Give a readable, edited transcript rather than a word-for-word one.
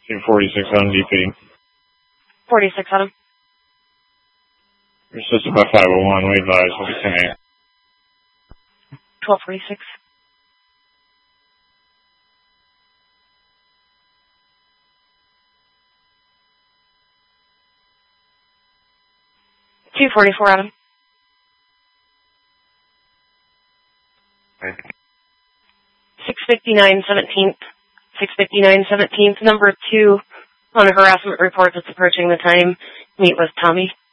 246 on DP. 46 on him. You're assisted by 501. We advise. We'll be 10-8. 1246. $244 on him. 659 17th. 659 17th. Number 2 on a harassment report that's approaching the time. Meet with Tommy.